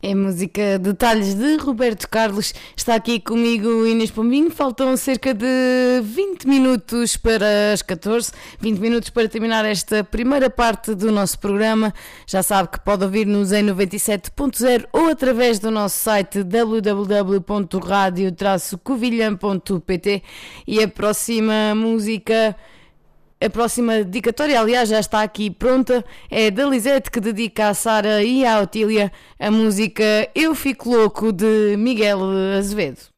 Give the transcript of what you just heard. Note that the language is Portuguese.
É música Detalhes de Roberto Carlos. Está aqui comigo Inês Pombinho. Faltam cerca de 20 minutos para as 14. 20 minutos para terminar esta primeira parte do nosso programa. Já sabe que pode ouvir-nos em 97.0 ou através do nosso site www.radio-covilhã.pt. E a próxima música... A próxima dedicatória, aliás, já está aqui pronta, é da Lisette, que dedica à Sara e à Otília a música Eu Fico Louco, de Miguel Azevedo.